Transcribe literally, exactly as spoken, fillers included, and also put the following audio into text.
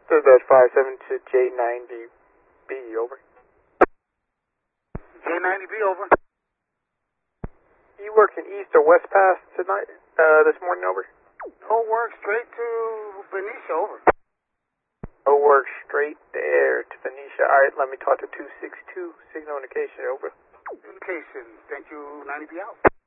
Dispatch five seven to J ninety B, over. J ninety B, over. You working east or west pass tonight, uh, this morning, over? No work, straight to Benicia, over. No work, straight there to Benicia. Alright, let me talk to two six two, signal indication, over. Indication, thank you, ninety B out.